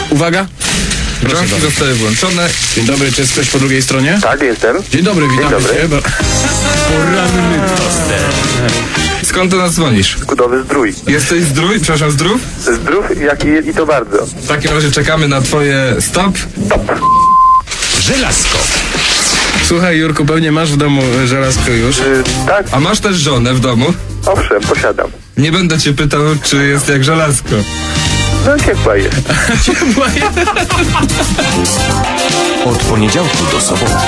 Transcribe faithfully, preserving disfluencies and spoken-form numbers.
Uwaga. Drzwi zostały włączone. Dzień dobry, czy jest ktoś po drugiej stronie? Tak, jestem. Dzień dobry, witam dobry. cię. Poranny toster. Skąd do nas dzwonisz? Kudowy Zdrój. Jesteś zdrój? Przepraszam, zdrów? Zdrów jak i, i to bardzo. W takim razie czekamy na twoje stop. Żelazko. Słuchaj, Jurku, pewnie masz w domu żelazko już. Y, tak, A masz też żonę w domu? owszem, posiadam. Nie będę cię pytał, czy jest jak żelazko. No ciepła jest. Od poniedziałku do soboty